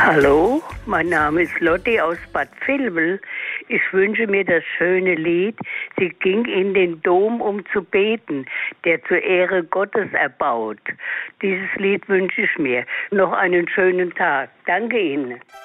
Hallo, mein Name ist Lotti aus Bad Vilbel. Ich wünsche mir das schöne Lied "Sie ging in den Dom, um zu beten", der zur Ehre Gottes erbaut. Dieses Lied wünsche ich mir. Noch einen schönen Tag. Danke Ihnen.